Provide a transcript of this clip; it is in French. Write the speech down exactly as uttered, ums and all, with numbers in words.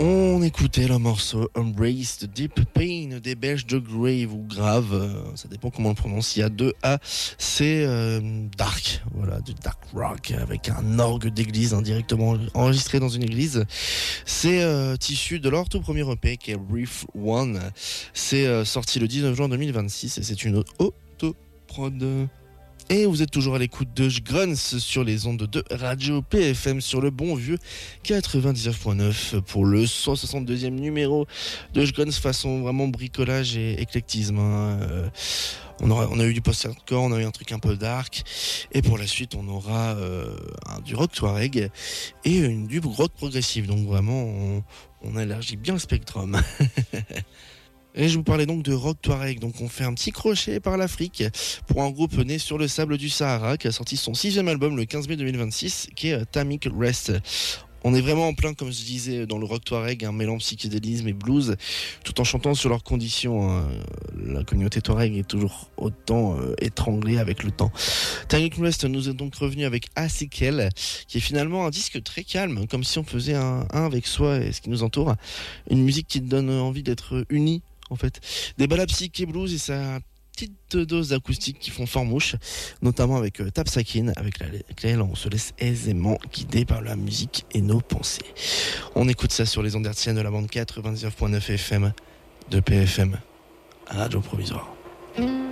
On écoutait le morceau Embrace the Deep Pain des Belges de Grave ou Grave, euh, ça dépend comment on le prononce. Il y a deux A, c'est euh, dark, voilà, du dark rock avec un orgue d'église indirectement enregistré dans une église. C'est euh, issu de leur tout premier E P qui est Brief One. C'est euh, sorti le dix-neuf juin deux mille vingt-six et c'est une auto-prod. Et vous êtes toujours à l'écoute de Jgrons sur les ondes de Radio P F M sur le bon vieux quatre-vingt-dix-neuf point neuf pour le cent soixante-deuxième numéro de Jgrons façon vraiment bricolage et éclectisme. Hein. Euh, on, aura, on a eu du post-hardcore, on a eu un truc un peu dark et pour la suite on aura euh, un, du rock touareg et une, du rock progressif. Donc vraiment on, on élargit bien le spectrum. Et je vous parlais donc de rock touareg, donc on fait un petit crochet par l'Afrique pour un groupe né sur le sable du Sahara qui a sorti son sixième album le quinze mai deux mille vingt-six qui est Tamik Rest. On est vraiment en plein, comme je disais, dans le rock touareg, un mélange psychédélisme et blues, tout en chantant sur leurs conditions. La communauté touareg est toujours autant euh, étranglée avec le temps. Tamik Rest nous est donc revenu avec Asikel, qui est finalement un disque très calme, comme si on faisait un, un avec soi et ce qui nous entoure. Une musique qui donne envie d'être unis. En fait, des balades psyché blues et sa petite dose d'acoustique qui font fort mouche, notamment avec euh, Tapsakin, avec laquelle on se laisse aisément guider par la musique et nos pensées. On écoute ça sur les ondes hertziennes de la bande quatre-vingt-dix-neuf point neuf F M de P F M, à Radio Provisoire.